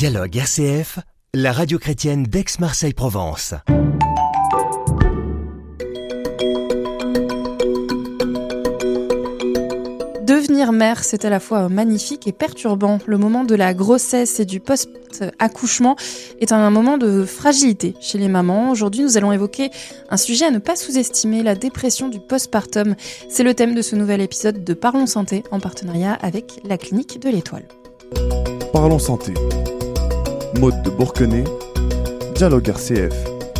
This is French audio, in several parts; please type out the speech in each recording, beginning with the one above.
Dialogue RCF, la radio chrétienne d'Aix-Marseille-Provence. Devenir mère, c'est à la fois magnifique et perturbant. Le moment de la grossesse et du post-accouchement est un moment de fragilité chez les mamans. Aujourd'hui, nous allons évoquer un sujet à ne pas sous-estimer, la dépression du postpartum. C'est le thème de ce nouvel épisode de Parlons Santé en partenariat avec la Clinique de l'Étoile. Parlons Santé. Maude de Bourquenay, Dialogue RCF.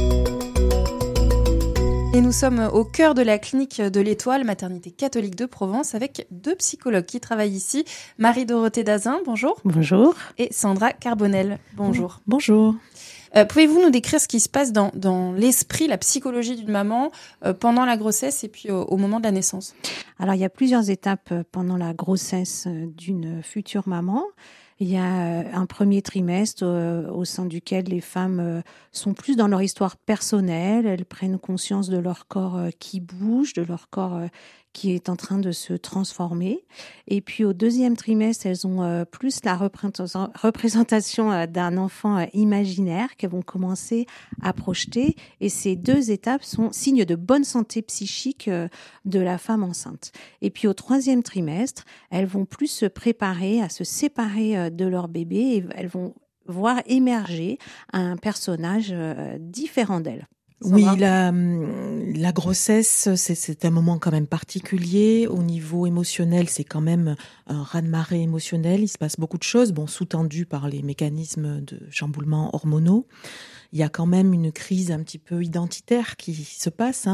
Et nous sommes au cœur de la Clinique de l'Étoile, maternité catholique de Provence, avec deux psychologues qui travaillent ici. Marie-Dorothée Dazin, bonjour. Bonjour. Et Sandra Carbonel, bonjour. Bonjour. Pouvez-vous nous décrire ce qui se passe dans l'esprit, la psychologie d'une maman pendant la grossesse et puis au moment de la naissance ? Alors, il y a plusieurs étapes pendant la grossesse d'une future maman. Il y a un premier trimestre au sein duquel les femmes sont plus dans leur histoire personnelle. Elles prennent conscience de leur corps qui bouge, de leur corps qui est en train de se transformer. Et puis au deuxième trimestre, elles ont plus la représentation d'un enfant imaginaire qu'elles vont commencer à projeter. Et ces deux étapes sont signes de bonne santé psychique de la femme enceinte. Et puis au troisième trimestre, elles vont plus se préparer à se séparer de leur bébé et elles vont voir émerger un personnage différent d'elles. Oui, la grossesse, c'est un moment quand même particulier. Au niveau émotionnel, c'est quand même un raz-de-marée émotionnel. Il se passe beaucoup de choses, sous-tendu par les mécanismes de chamboulement hormonaux. Il y a quand même une crise un petit peu identitaire qui se passe.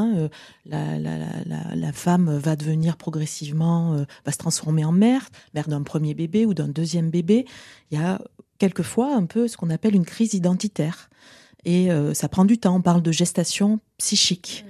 La femme va devenir progressivement, va se transformer en mère d'un premier bébé ou d'un deuxième bébé. Il y a quelquefois un peu ce qu'on appelle une crise identitaire. Et ça prend du temps. On parle de gestation psychique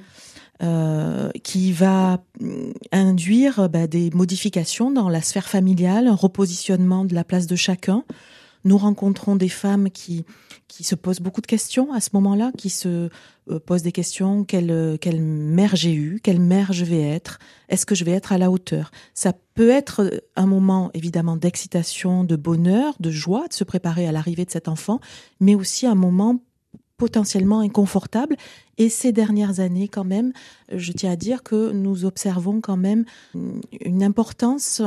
qui va induire des modifications dans la sphère familiale, un repositionnement de la place de chacun. Nous rencontrons des femmes qui se posent beaucoup de questions à ce moment-là, qui se posent des questions, quelle mère j'ai eue, quelle mère je vais être, est-ce que je vais être à la hauteur ? Ça peut être un moment évidemment d'excitation, de bonheur, de joie, de se préparer à l'arrivée de cet enfant, mais aussi un moment potentiellement inconfortable. Et ces dernières années, quand même, je tiens à dire que nous observons quand même une importance,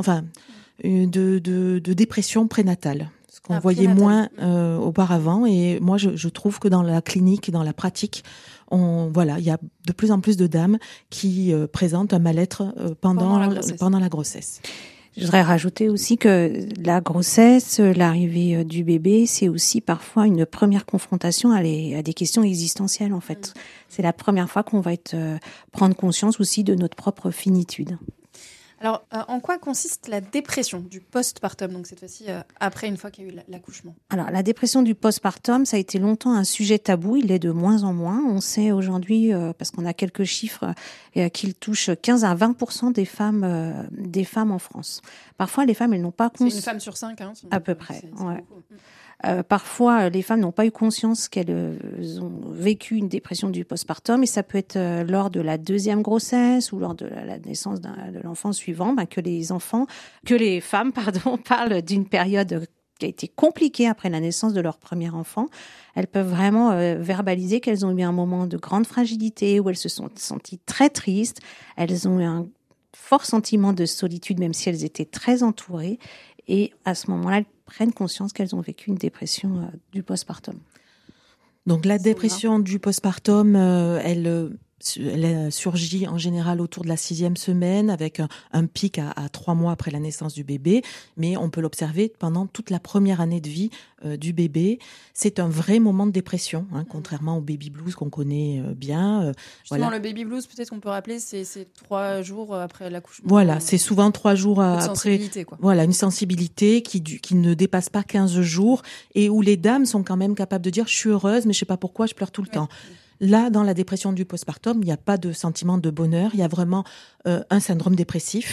de dépression prénatale. Ce qu'on voyait moins auparavant. Et moi, je trouve que dans la clinique, dans la pratique, il y a de plus en plus de dames qui présentent un mal-être pendant la grossesse. Je voudrais rajouter aussi que la grossesse, l'arrivée du bébé, c'est aussi parfois une première confrontation à des questions existentielles, en fait. C'est la première fois qu'on va prendre conscience aussi de notre propre finitude. Alors, en quoi consiste la dépression du postpartum, donc cette fois-ci après, une fois qu'il y a eu l'accouchement ? Alors, la dépression du postpartum, ça a été longtemps un sujet tabou, il l'est de moins en moins. On sait aujourd'hui, parce qu'on a quelques chiffres, qu'il touche 15 à 20% des femmes en France. Parfois, les femmes, elles n'ont pas conscience. C'est une femme sur 5, à peu près, ouais. Parfois, les femmes n'ont pas eu conscience qu'elles ont vécu une dépression du postpartum et ça peut être lors de la deuxième grossesse ou lors de la naissance de l'enfant suivant, que les femmes parlent d'une période qui a été compliquée après la naissance de leur premier enfant. Elles peuvent vraiment verbaliser qu'elles ont eu un moment de grande fragilité où elles se sont senties très tristes. Elles ont eu un fort sentiment de solitude, même si elles étaient très entourées. Et à ce moment-là, elles prennent conscience qu'elles ont vécu une dépression du postpartum. Donc la dépression du postpartum, elle surgit en général autour de la 6e semaine avec un pic à 3 mois après la naissance du bébé, mais on peut l'observer pendant toute la première année de vie du bébé. C'est un vrai moment de dépression, contrairement au baby blues qu'on connaît bien. Justement, le baby blues, peut-être qu'on peut rappeler, c'est 3 jours après l'accouchement. Voilà, c'est souvent 3 jours après. Sensibilité, quoi. Voilà, une sensibilité qui ne dépasse pas 15 jours et où les dames sont quand même capables de dire « je suis heureuse, mais je sais pas pourquoi, je pleure tout le temps ». Là, dans la dépression du postpartum, il n'y a pas de sentiment de bonheur. Il y a vraiment un syndrome dépressif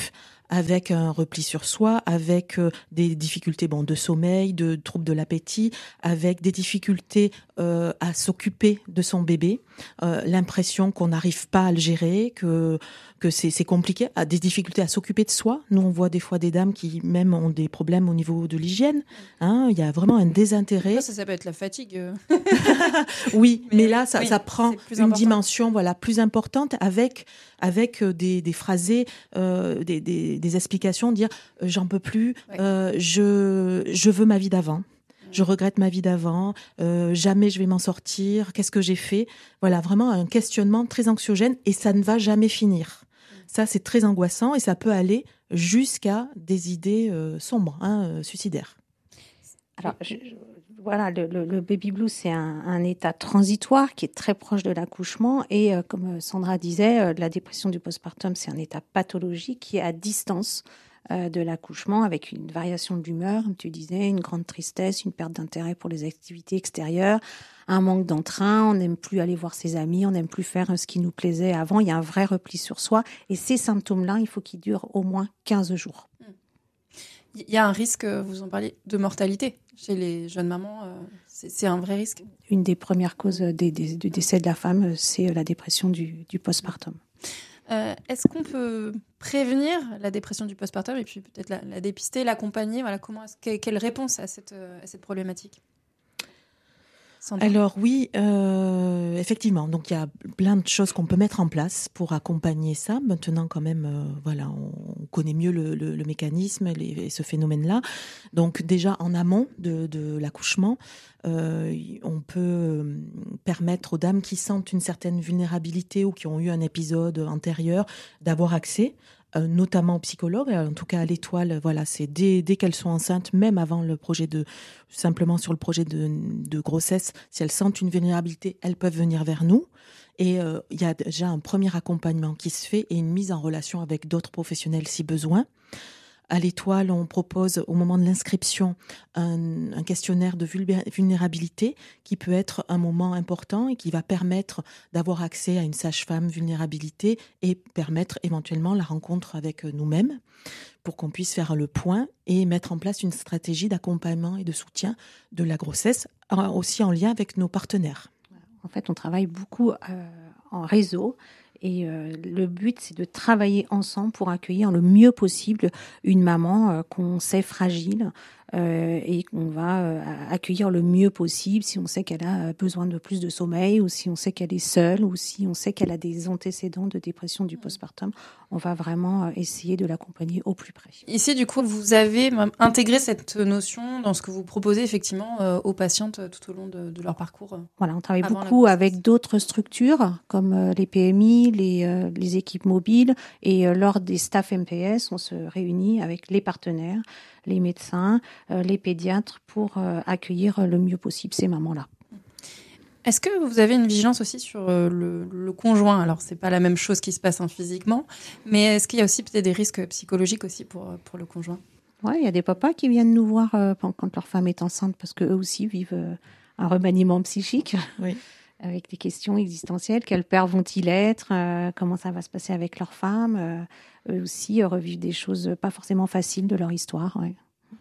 avec un repli sur soi, avec des difficultés de sommeil, de troubles de l'appétit, avec des difficultés à s'occuper de son bébé, l'impression qu'on n'arrive pas à le gérer, que c'est compliqué, des difficultés à s'occuper de soi. Nous, on voit des fois des dames qui même ont des problèmes au niveau de l'hygiène. Il y a vraiment un désintérêt. Ça peut être la fatigue. Oui, mais là, ça prend une dimension plus importante avec des phrasés, des explications, dire j'en peux plus, je veux ma vie d'avant. Je regrette ma vie d'avant, jamais je vais m'en sortir, qu'est-ce que j'ai fait ? Voilà, vraiment un questionnement très anxiogène et ça ne va jamais finir. Ça, c'est très angoissant et ça peut aller jusqu'à des idées sombres, suicidaires. Alors, voilà, le baby blues, c'est un état transitoire qui est très proche de l'accouchement et comme Sandra disait, la dépression du postpartum, c'est un état pathologique qui est à distance de l'accouchement avec une variation de l'humeur, comme tu disais, une grande tristesse, une perte d'intérêt pour les activités extérieures, un manque d'entrain, on n'aime plus aller voir ses amis, on n'aime plus faire ce qui nous plaisait avant, il y a un vrai repli sur soi et ces symptômes-là, il faut qu'ils durent au moins 15 jours. Il y a un risque, vous en parlez, de mortalité chez les jeunes mamans, c'est un vrai risque. Une des premières causes du décès de la femme, c'est la dépression du postpartum. Est-ce qu'on peut prévenir la dépression du postpartum et puis peut-être la dépister, l'accompagner, quelle réponse à cette problématique ? Sandra. Alors oui, effectivement. Donc il y a plein de choses qu'on peut mettre en place pour accompagner ça. Maintenant, quand même, on connaît mieux le mécanisme et ce phénomène-là. Donc déjà en amont de l'accouchement, on peut permettre aux dames qui sentent une certaine vulnérabilité ou qui ont eu un épisode antérieur d'avoir accès, notamment aux psychologues, en tout cas à l'Étoile, c'est dès qu'elles sont enceintes, même avant simplement sur le projet de grossesse, si elles sentent une vulnérabilité, elles peuvent venir vers nous. Et il y a déjà un premier accompagnement qui se fait et une mise en relation avec d'autres professionnels si besoin. À l'Étoile, on propose au moment de l'inscription un questionnaire de vulnérabilité qui peut être un moment important et qui va permettre d'avoir accès à une sage-femme vulnérabilité et permettre éventuellement la rencontre avec nous-mêmes pour qu'on puisse faire le point et mettre en place une stratégie d'accompagnement et de soutien de la grossesse, aussi en lien avec nos partenaires. En fait, on travaille beaucoup en réseau. Et le but, c'est de travailler ensemble pour accueillir le mieux possible une maman qu'on sait fragile et qu'on va accueillir le mieux possible si on sait qu'elle a besoin de plus de sommeil ou si on sait qu'elle est seule ou si on sait qu'elle a des antécédents de dépression du postpartum. On va vraiment essayer de l'accompagner au plus près. Ici, du coup, vous avez intégré cette notion dans ce que vous proposez effectivement aux patientes tout au long de leur parcours. Voilà, on travaille beaucoup avec d'autres structures comme les PMI, les équipes mobiles et lors des staffs MPS, on se réunit avec les partenaires, les médecins, les pédiatres pour accueillir le mieux possible ces mamans-là. Est-ce que vous avez une vigilance aussi sur le conjoint ? Alors, c'est pas la même chose qui se passe physiquement, mais est-ce qu'il y a aussi peut-être des risques psychologiques aussi pour le conjoint ? Oui, il y a des papas qui viennent nous voir quand leur femme est enceinte parce qu'eux aussi vivent un remaniement psychique. Oui. Avec des questions existentielles, quels pères vont-ils être, comment ça va se passer avec leur femme, eux aussi revivent des choses pas forcément faciles de leur histoire. Ouais.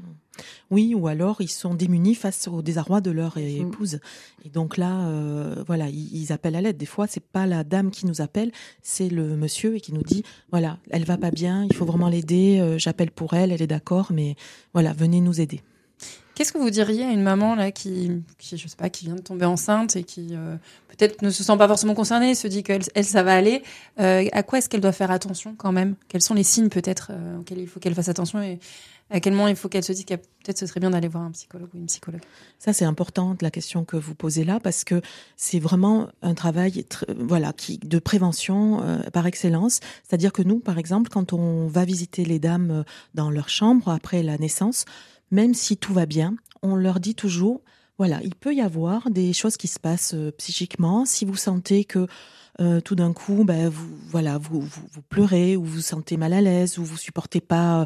Oui, ou alors ils sont démunis face au désarroi de leur épouse. Et donc là, ils appellent à l'aide. Des fois, c'est pas la dame qui nous appelle, c'est le monsieur et qui nous dit, voilà, elle va pas bien, il faut vraiment l'aider, j'appelle pour elle est d'accord, mais voilà, venez nous aider. Qu'est-ce que vous diriez à une maman là qui je sais pas, qui vient de tomber enceinte et qui peut-être ne se sent pas forcément concernée, se dit qu'elle ça va aller, à quoi est-ce qu'elle doit faire attention quand même ? Quels sont les signes peut-être auxquels il faut qu'elle fasse attention et à quel moment il faut qu'elle se dise que peut-être ce serait bien d'aller voir un psychologue ou une psychologue ? Ça, c'est important, la question que vous posez là, parce que c'est vraiment un travail de prévention par excellence. C'est-à-dire que nous, par exemple, quand on va visiter les dames dans leur chambre après la naissance, même si tout va bien, on leur dit toujours, il peut y avoir des choses qui se passent psychiquement. Si vous sentez que tout d'un coup, vous pleurez ou vous vous sentez mal à l'aise ou vous supportez pas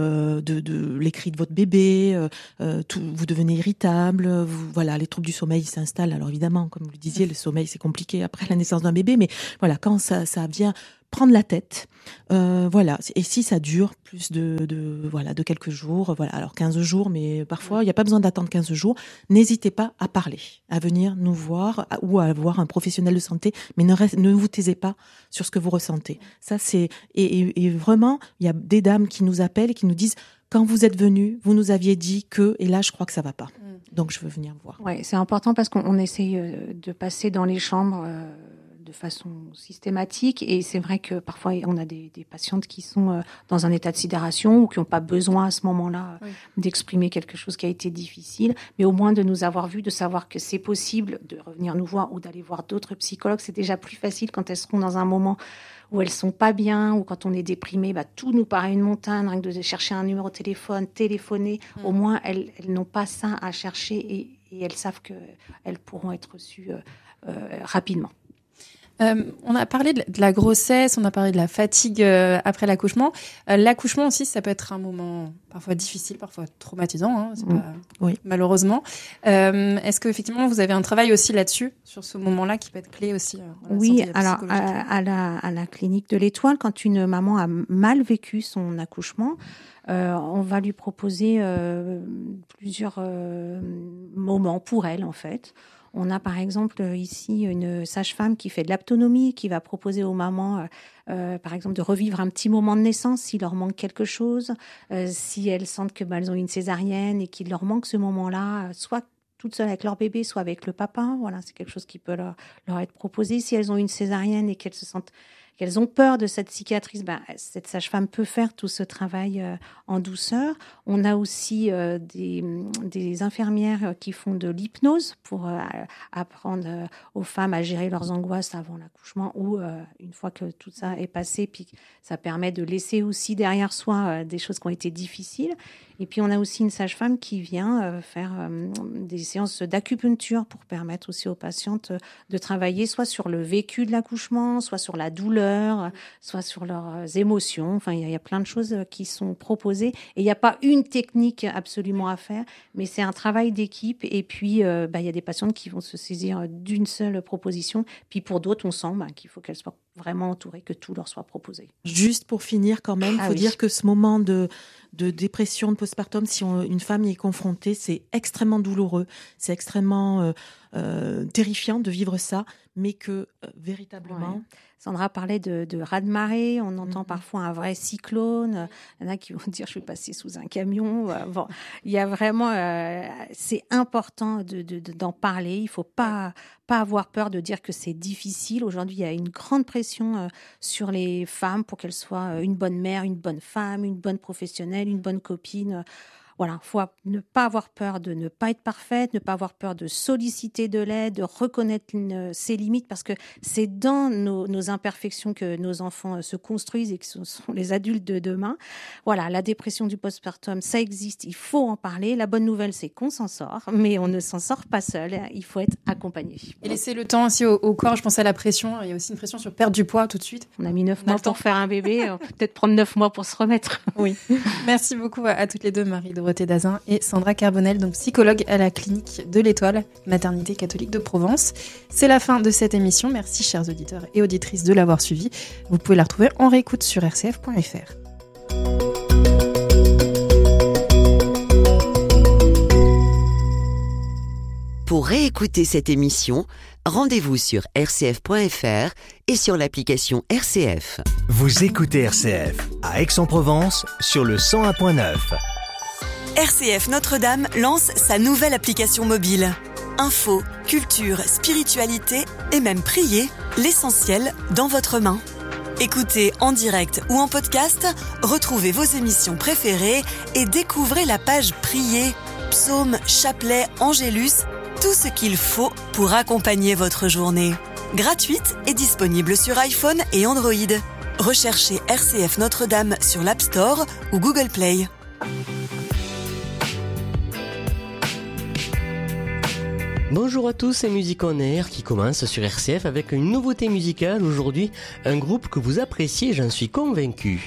de les cris de votre bébé, vous devenez irritable, les troubles du sommeil s'installent. Alors évidemment, comme vous le disiez, le sommeil c'est compliqué après la naissance d'un bébé, mais quand ça vient prendre la tête. Voilà. Et si ça dure plus de quelques jours, voilà. Alors 15 jours, mais parfois il n'y a pas besoin d'attendre 15 jours. N'hésitez pas à parler, à venir nous voir ou à voir un professionnel de santé, mais ne vous taisez pas sur ce que vous ressentez. Ça c'est et vraiment, il y a des dames qui nous appellent et qui nous disent quand vous êtes venus, vous nous aviez dit que, et là je crois que ça va pas. Donc je veux venir voir. Ouais, c'est important parce qu'on essaye de passer dans les chambres de façon systématique, et c'est vrai que parfois on a des patientes qui sont dans un état de sidération ou qui n'ont pas besoin à ce moment-là d'exprimer quelque chose qui a été difficile, mais au moins de nous avoir vus, de savoir que c'est possible de revenir nous voir ou d'aller voir d'autres psychologues. C'est déjà plus facile quand elles seront dans un moment où elles sont pas bien, ou quand on est déprimé, tout nous paraît une montagne, rien que de chercher un numéro de téléphone, téléphoner. Au moins elles n'ont pas ça à chercher, et elles savent qu'elles pourront être reçues rapidement. On a parlé de la grossesse, on a parlé de la fatigue après l'accouchement. L'accouchement aussi, ça peut être un moment parfois difficile, parfois traumatisant, c'est pas... malheureusement. Est-ce qu'effectivement, vous avez un travail aussi là-dessus, sur ce moment-là, qui peut être clé aussi Oui, alors à la clinique de l'Étoile, quand une maman a mal vécu son accouchement, on va lui proposer plusieurs moments pour elle, en fait. On a par exemple ici une sage-femme qui fait de l'autonomie, qui va proposer aux mamans, par exemple, de revivre un petit moment de naissance s'il leur manque quelque chose, si elles sentent que elles ont eu une césarienne et qu'il leur manque ce moment-là, soit toutes seules avec leur bébé, soit avec le papa. Voilà, c'est quelque chose qui peut leur être proposé. Si elles ont une césarienne et qu'elles se sentent qu'elles ont peur de cette cicatrice, cette sage-femme peut faire tout ce travail en douceur. On a aussi des infirmières qui font de l'hypnose pour apprendre aux femmes à gérer leurs angoisses avant l'accouchement ou une fois que tout ça est passé. Puis ça permet de laisser aussi derrière soi des choses qui ont été difficiles. Et puis on a aussi une sage-femme qui vient faire des séances d'acupuncture pour permettre aussi aux patientes de travailler soit sur le vécu de l'accouchement, soit sur la douleur, soit sur leurs émotions. Enfin, il y a plein de choses qui sont proposées. Et il n'y a pas une technique absolument à faire, mais c'est un travail d'équipe. Et puis, il y a des patientes qui vont se saisir d'une seule proposition. Puis pour d'autres, on sent qu'il faut qu'elles soient vraiment entourées, que tout leur soit proposé. Juste pour finir quand même, il faut dire que ce moment de dépression, de postpartum, si une femme y est confrontée, c'est extrêmement douloureux, c'est extrêmement terrifiant de vivre ça, mais que véritablement... Ouais. Sandra parlait de raz-de-marée, on entend parfois un vrai cyclone, il y en a qui vont dire je vais passer sous un camion. Bon, il y a vraiment, c'est important d'en parler, il ne faut pas avoir peur de dire que c'est difficile. Aujourd'hui, il y a une grande pression sur les femmes pour qu'elles soient une bonne mère, une bonne femme, une bonne professionnelle, une bonne copine. Voilà, il faut ne pas avoir peur de ne pas être parfaite, ne pas avoir peur de solliciter de l'aide, de reconnaître ses limites, parce que c'est dans nos imperfections que nos enfants se construisent et que ce sont les adultes de demain. Voilà, la dépression du postpartum, ça existe, il faut en parler. La bonne nouvelle, c'est qu'on s'en sort, mais on ne s'en sort pas seul, il faut être accompagné. Et laisser le temps aussi au corps, je pense à la pression, il y a aussi une pression sur perdre du poids tout de suite. On a mis 9 mois pour faire un bébé, on peut peut-être prendre 9 mois pour se remettre. Oui. Merci beaucoup à toutes les deux, Marie-Dorothée Dazin et Sandra Carbonel, donc psychologue à la clinique de l'Étoile, maternité catholique de Provence. C'est la fin de cette émission. Merci chers auditeurs et auditrices de l'avoir suivi. Vous pouvez la retrouver en réécoute sur rcf.fr. Pour réécouter cette émission, rendez-vous sur rcf.fr et sur l'application RCF. Vous écoutez RCF à Aix-en-Provence sur le 101.9. RCF Notre-Dame lance sa nouvelle application mobile. Info, culture, spiritualité et même prier, l'essentiel dans votre main. Écoutez en direct ou en podcast, retrouvez vos émissions préférées et découvrez la page Prier, psaumes, chapelets, angélus, tout ce qu'il faut pour accompagner votre journée. Gratuite et disponible sur iPhone et Android. Recherchez RCF Notre-Dame sur l'App Store ou Google Play. Bonjour à tous, c'est Musique en Air qui commence sur RCF avec une nouveauté musicale aujourd'hui, un groupe que vous appréciez, j'en suis convaincu.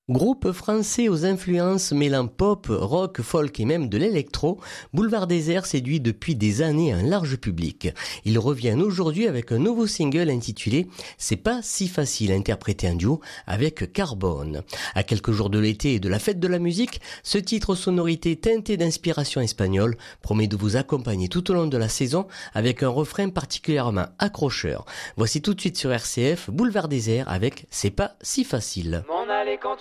Groupe français aux influences mêlant pop, rock, folk et même de l'électro, Boulevard Désert séduit depuis des années un large public. Ils reviennent aujourd'hui avec un nouveau single intitulé « C'est pas si facile » interprété en duo avec Carbone. À quelques jours de l'été et de la fête de la musique, ce titre aux sonorités teintées d'inspiration espagnole promet de vous accompagner tout au long de la saison avec un refrain particulièrement accrocheur. Voici tout de suite sur RCF Boulevard Désert avec « C'est pas si facile ».